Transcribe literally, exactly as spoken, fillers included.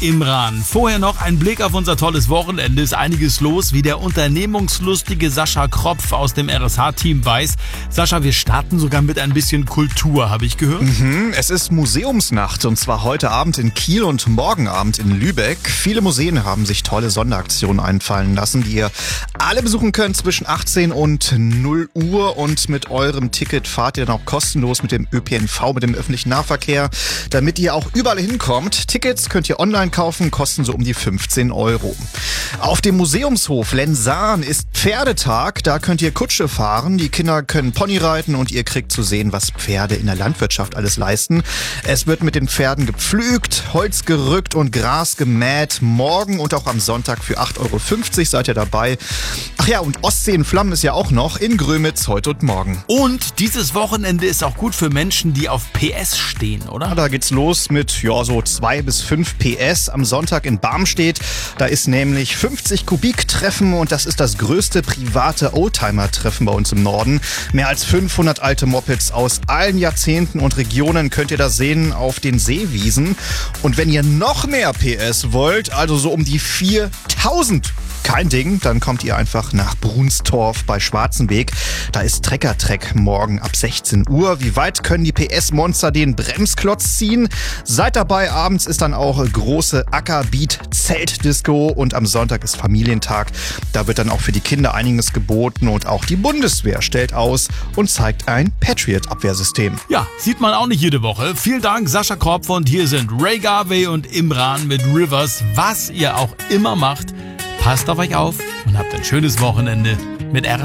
Imran. Vorher noch ein Blick auf unser tolles Wochenende. Ist einiges los, wie der unternehmungslustige Sascha Kropf aus dem R S H-Team weiß. Sascha, wir starten sogar mit ein bisschen Kultur, habe ich gehört. Mhm, es ist Museumsnacht und zwar heute Abend in Kiel und morgen Abend in Lübeck. Viele Museen haben sich tolle Sonderaktionen einfallen lassen, die ihr alle besuchen könnt zwischen achtzehn und null Uhr. Und mit eurem Ticket fahrt ihr dann auch kostenlos mit dem Ö P N V, mit dem öffentlichen Nahverkehr, damit ihr auch überall hinkommt. Tickets könnt ihr online kaufen, kosten so um die fünfzehn Euro. Auf dem Museumshof Lensahn ist Pferdetag. Da könnt ihr Kutsche fahren, die Kinder können Pony reiten und ihr kriegt zu sehen, was Pferde in der Landwirtschaft alles leisten. Es wird mit den Pferden gepflügt, Holz gerückt und Gras gemäht. Morgen und auch am Sonntag für acht Euro fünfzig seid ihr dabei. Ach ja, und Ostsee in Flammen ist ja auch noch in Grömitz heute und morgen. Und dieses Wochenende ist auch gut für Menschen, die auf P S stehen, oder? Ja, da geht's los mit ja so zwei bis fünf P S am Sonntag in Barmstedt. Da ist nämlich fünfzig Kubik-Treffen und das ist das größte private Oldtimer-Treffen bei uns im Norden. Mehr als fünfhundert alte Mopeds aus allen Jahrzehnten und Regionen könnt ihr da sehen auf den Seewiesen. Und wenn ihr noch mehr P S wollt, also so um die viertausend, kein Ding, dann kommt ihr einfach nach Brunstorf bei Schwarzenweg. Da ist Trecker-Treck morgen ab sechzehn Uhr. Wie weit können die P S-Monster den Bremsklotz ziehen? Seid dabei, abends ist dann auch große Ackerbeat-Zeltdisco und am Sonntag ist Familientag. Da wird dann auch für die Kinder einiges geboten und auch die Bundeswehr stellt aus und zeigt ein Patriot-Abwehrsystem. Ja, sieht man auch nicht jede Woche. Vielen Dank, Sascha Kropf, und hier sind Ray Garvey und Imran mit Rivers. Was ihr auch immer macht, passt auf euch auf und habt ein schönes Wochenende mit R S H.